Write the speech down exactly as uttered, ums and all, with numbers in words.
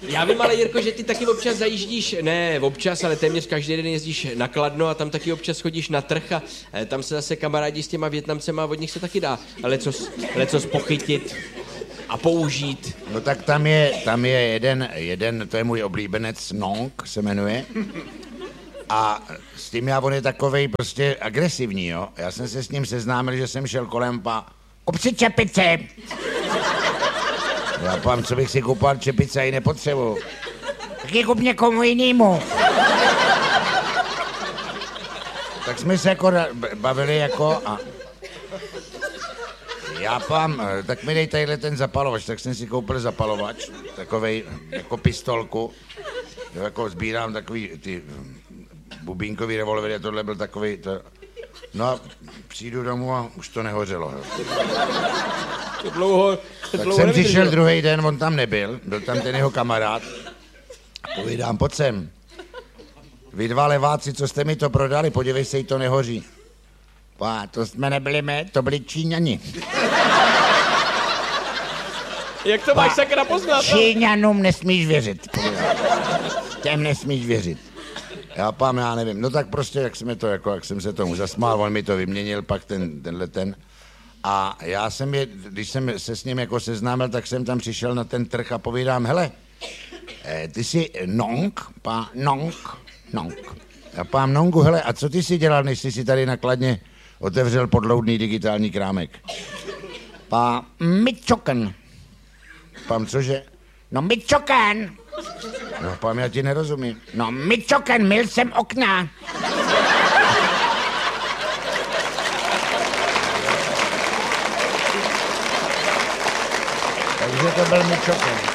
Já vím, ale Jirko, že ty taky občas zajíždíš, ne občas, ale téměř každý den jezdíš na Kladno a tam taky občas chodíš na trh a eh, tam se zase kamarádi s těma Vietnamcema a od nich se taky dá lecos, lecos pochytit a použít. No tak tam je, tam je jeden, jeden, to je můj oblíbenec, Nong se jmenuje. A s tím já, on je takovej prostě agresivní, jo. Já jsem se s ním seznámil, že jsem šel kolem pa... Kup si čepice! Já pám, co bych si koupal čepice a ji nepotřebuji. Tak ji kup někomu jinému. Tak jsme se jako bavili jako a... Já pám, tak mi dej tadyhle ten zapalovač, tak jsem si koupil zapalovač, takovej jako pistolku. Jo, jako sbírám takový ty bubínkový revolvery a tohle byl takový, to... No a přijdu domů a už to nehořelo. Jo. To dlouho, to tak dlouho jsem nevydržel. přišel druhý den, on tam nebyl, byl tam ten jeho kamarád. A povídám, pojď sem. Vy dva leváci, co jste mi to prodali, podívej se, jí to nehoří. Pá, to jsme nebyli my, to byli Číňani. Jak to máš sakra poznat? Číňanům nesmíš věřit. Těm nesmíš věřit. Já pám, já nevím. No tak prostě, jak jsme to, jako, jak jsem se tomu zasmál, on mi to vyměnil, pak ten, tenhle ten. A já jsem je, když jsem se s ním jako seznámil, tak jsem tam přišel na ten trh a povídám, hele, eh, ty jsi Nong, pá, Nong, Nong. Já pám, Nongu, hele, a co ty jsi dělal, než jsi si tady na Kladně otevřel podloudný digitální krámek? Pá, Michoacan. Pám, cože? No Michoacan. No, pám, já ti nerozumím. No, Michoacan, myl jsem okna. Takže to byl Michoacan.